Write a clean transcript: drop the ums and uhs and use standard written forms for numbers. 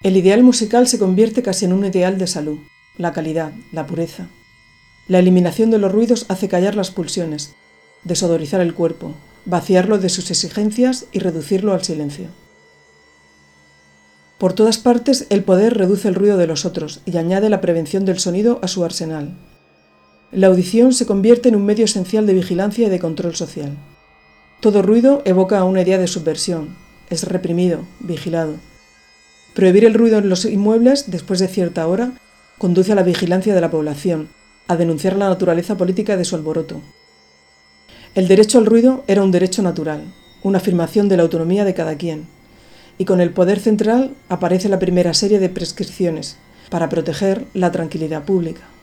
El ideal musical se convierte casi en un ideal de salud, la calidad, la pureza. La eliminación de los ruidos hace callar las pulsiones, desodorizar el cuerpo, vaciarlo de sus exigencias y reducirlo al silencio. Por todas partes, el poder reduce el ruido de los otros y añade la prevención del sonido a su arsenal. La audición se convierte en un medio esencial de vigilancia y de control social. Todo ruido evoca una idea de subversión, es reprimido, vigilado. Prohibir el ruido en los inmuebles después de cierta hora conduce a la vigilancia de la población, a denunciar la naturaleza política de su alboroto. El derecho al ruido era un derecho natural, una afirmación de la autonomía de cada quien, y con el poder central aparece la primera serie de prescripciones para proteger la tranquilidad pública.